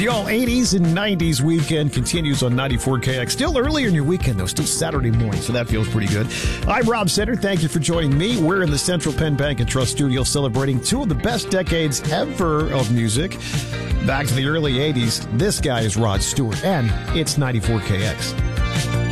The all 80s and 90s weekend continues on 94KX. Still earlier in your weekend, though. Still Saturday morning, so that feels pretty good. I'm Rob Center. Thank you for joining me. We're in the Central Penn Bank and Trust studio celebrating two of the best decades ever of music. Back to the early 80s, this guy is Rod Stewart, and it's 94KX.